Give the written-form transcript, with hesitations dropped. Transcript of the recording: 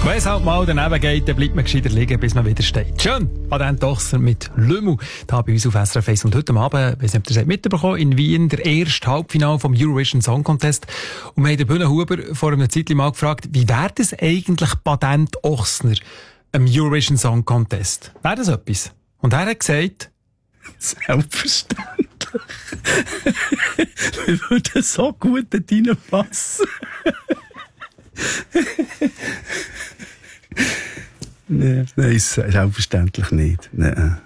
Wenn es halt mal daneben geht, dann bleibt man gescheiter liegen, bis man wieder steht. Schön, Patent Ochsner mit Lümmel, da bei uns auf SRF 1. Und heute Abend, weiss nicht, ob ihr es mitbekommen, in Wien der erste Halbfinale vom Eurovision Song Contest. Und wir haben den Bühne Huber vor einer Zeit mal gefragt, wie wäre das eigentlich Patent Ochsner im Eurovision Song Contest? Wäre das etwas? Und er hat gesagt, selbstverständlich. Wir würden so gut dort reinpassen. Nein, selbstverständlich nicht. Nein.